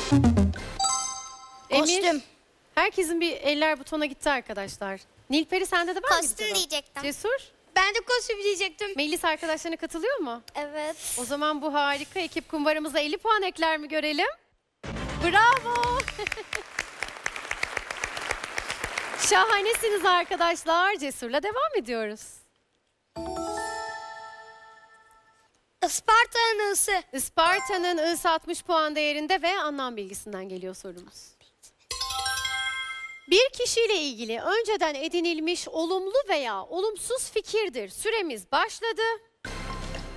Emir, Kostüm. herkesin bir eller butona gitti arkadaşlar. Nilperi sende de var mı? Kostüm diyecektim. Cesur, Ben de kostüm diyecektim. Melis arkadaşlarına katılıyor mu? Evet. O zaman bu harika ekip kumbaramıza 50 puan ekler mi görelim? Bravo! Şahanesiniz arkadaşlar. Cesur'la devam ediyoruz. Isparta'nın ısı. Isparta'nın ısı 60 puan değerinde ve anlam bilgisinden geliyor sorumuz. Bir kişiyle ilgili önceden edinilmiş olumlu veya olumsuz fikirdir. Süremiz başladı.